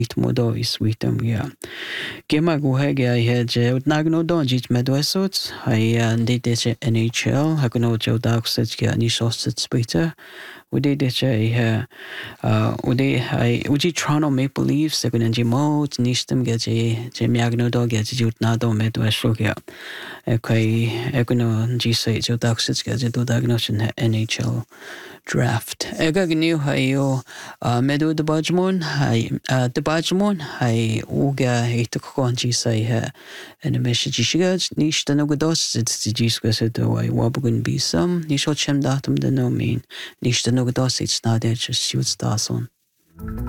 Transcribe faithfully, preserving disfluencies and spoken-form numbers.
modo i sweetem ja. Gema go hege I had nagno don jit medwesot. I did this N H L. I can also dark set get any sausage splitter. We did this I uh we did I uji Toronto Maple Leafs. I can enjoy mode nistem get je miagno dog get jut na do medwesot ja. Okay, I can G say jo dark set get do diagnosis N H L draft. Ega gnu hayo medo de Bajmon. I de Bajmon. I uga hate ko G say ha en message shigas nish the no godos it's the G square do I wabugun be some nish chem datum the no mean nish the no godos it's not there just shoot stars on.